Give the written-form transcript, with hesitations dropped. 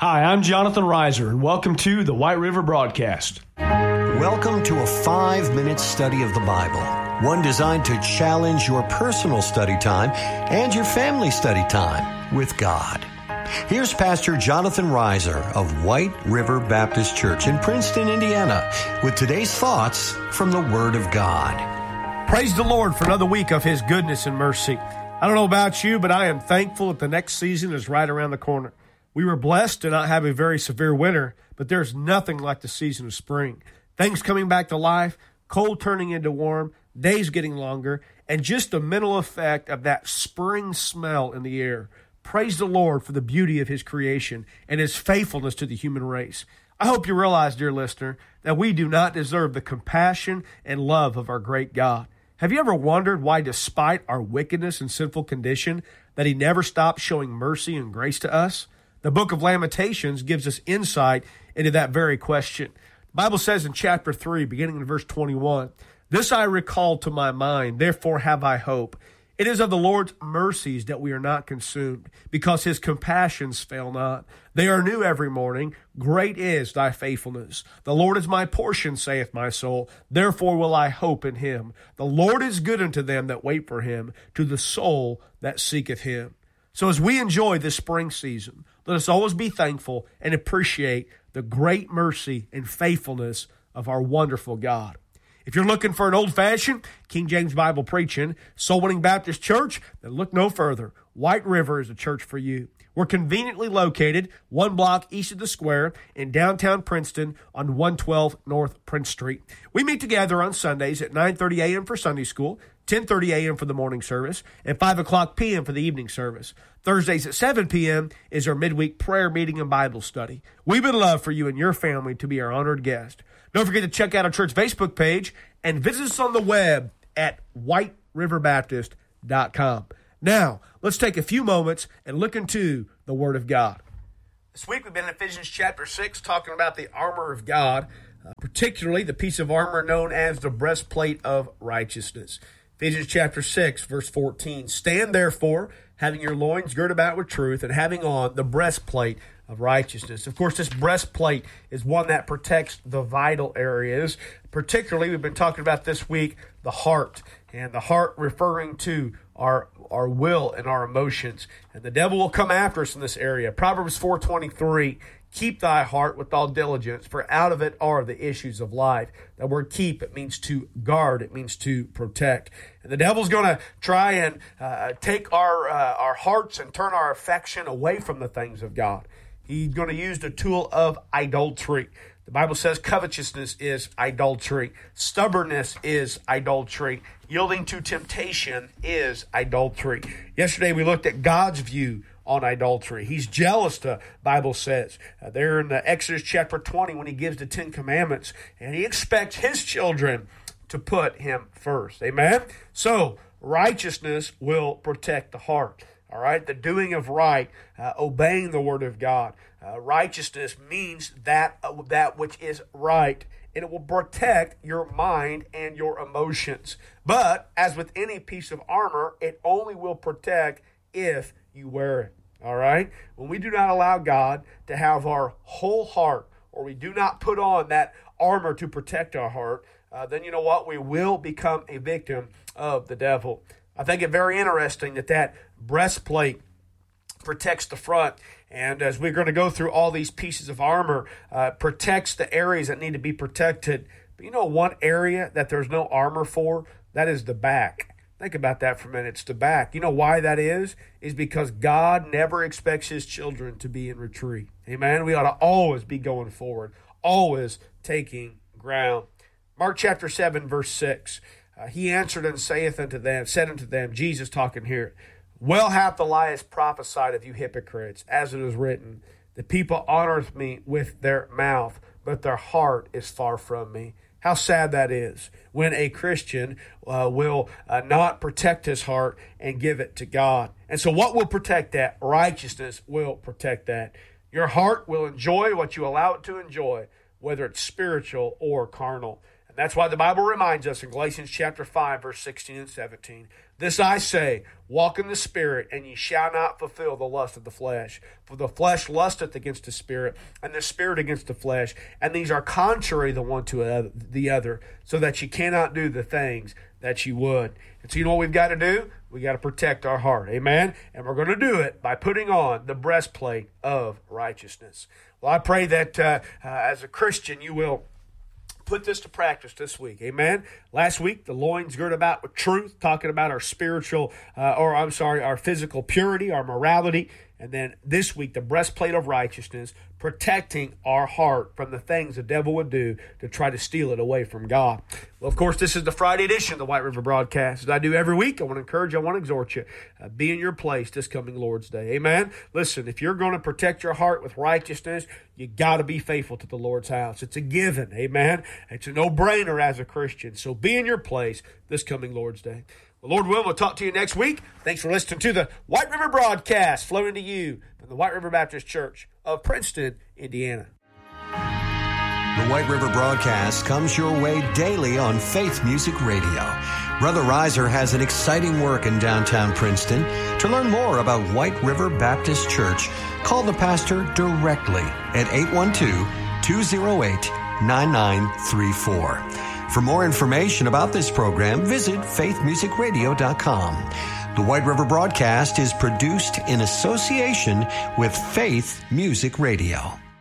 Hi, I'm Jonathan Reiser, and welcome to the White River Broadcast. Welcome to a 5-minute study of the Bible, one designed to challenge your personal study time and your family study time with God. Here's Pastor Jonathan Reiser of White River Baptist Church in Princeton, Indiana, with today's thoughts from the Word of God. Praise the Lord for another week of His goodness and mercy. I don't know about you, but I am thankful that the next season is right around the corner. We were blessed to not have a very severe winter, but there's nothing like the season of spring. Things coming back to life, cold turning into warm, days getting longer, and just the mental effect of that spring smell in the air. Praise the Lord for the beauty of His creation and His faithfulness to the human race. I hope you realize, dear listener, that we do not deserve the compassion and love of our great God. Have you ever wondered why, despite our wickedness and sinful condition, that He never stops showing mercy and grace to us? The book of Lamentations gives us insight into that very question. The Bible says in chapter 3, beginning in verse 21, "This I recall to my mind, therefore have I hope. It is of the Lord's mercies that we are not consumed, because His compassions fail not. They are new every morning. Great is thy faithfulness. The Lord is my portion, saith my soul. Therefore will I hope in Him. The Lord is good unto them that wait for Him, to the soul that seeketh Him." So as we enjoy this spring season, let us always be thankful and appreciate the great mercy and faithfulness of our wonderful God. If you're looking for an old-fashioned King James Bible preaching, soul-winning Baptist church, then look no further. White River is a church for you. We're conveniently located 1 block east of the square in downtown Princeton on 112 North Prince Street. We meet together on Sundays at 9:30 a.m. for Sunday school, 10:30 a.m. for the morning service, and 5 o'clock p.m. for the evening service. Thursdays at 7 p.m. is our midweek prayer meeting and Bible study. We would love for you and your family to be our honored guest. Don't forget to check out our church Facebook page and visit us on the web at whiteriverbaptist.com. Now, let's take a few moments and look into the Word of God. This week we've been in Ephesians chapter 6 talking about the armor of God, particularly the piece of armor known as the breastplate of righteousness. Ephesians chapter 6, verse 14. "Stand therefore, having your loins girt about with truth, and having on the breastplate of righteousness." Of course, this breastplate is one that protects the vital areas. Particularly, we've been talking about this week the heart, and the heart referring to our will and our emotions. And the devil will come after us in this area. Proverbs 4:23, "Keep thy heart with all diligence, for out of it are the issues of life." That word keep, it means to guard, it means to protect. And the devil's going to try and take our hearts and turn our affection away from the things of God. He's going to use the tool of idolatry. The Bible says covetousness is idolatry. Stubbornness is idolatry. Yielding to temptation is idolatry. Yesterday we looked at God's view on idolatry. He's jealous, the Bible says. There in Exodus chapter 20 when He gives the 10 Commandments. And He expects His children to put Him first. Amen? So, righteousness will protect the heart. All right, the doing of right, obeying the Word of God. Righteousness means that which is right, and it will protect your mind and your emotions. But as with any piece of armor, it only will protect if you wear it. All right, when we do not allow God to have our whole heart, or we do not put on that armor to protect our heart, then you know what? We will become a victim of the devil. I think it very interesting that breastplate protects the front. And as we're going to go through all these pieces of armor, protects the areas that need to be protected. But you know one area that there's no armor for? That is the back. Think about that for a minute. It's the back. You know why that is? Is because God never expects His children to be in retreat. Amen? We ought to always be going forward, always taking ground. Mark chapter 7, verse 6. He answered and said unto them, Jesus talking here, "Well hath Elias prophesied of you hypocrites, as it is written, the people honoreth me with their mouth, but their heart is far from me." How sad that is when a Christian will not protect his heart and give it to God. And so what will protect that? Righteousness will protect that. Your heart will enjoy what you allow it to enjoy, whether it's spiritual or carnal. And that's why the Bible reminds us in Galatians chapter 5, verse 16 and 17, "This I say, walk in the Spirit, and ye shall not fulfill the lust of the flesh. For the flesh lusteth against the Spirit, and the Spirit against the flesh. And these are contrary the one to the other, so that ye cannot do the things that ye would." And so you know what we've got to do? We got to protect our heart. Amen? And we're going to do it by putting on the breastplate of righteousness. Well, I pray that as a Christian you will put this to practice this week. Amen. Last week, the loins girt about with truth, talking about our our physical purity, our morality. And then this week, the breastplate of righteousness, protecting our heart from the things the devil would do to try to steal it away from God. Well, of course, this is the Friday edition of the White River Broadcast. As I do every week, I want to encourage you, I want to exhort you, be in your place this coming Lord's Day. Amen? Listen, if you're going to protect your heart with righteousness, you got to be faithful to the Lord's house. It's a given. Amen? It's a no-brainer as a Christian. So be in your place this coming Lord's Day. Well, Lord willing, we'll talk to you next week. Thanks for listening to the White River Broadcast, flowing to you from the White River Baptist Church of Princeton, Indiana. The White River Broadcast comes your way daily on Faith Music Radio. Brother Reiser has an exciting work in downtown Princeton. To learn more about White River Baptist Church, call the pastor directly at 812-208-9934. For more information about this program, visit faithmusicradio.com. The White River Broadcast is produced in association with Faith Music Radio.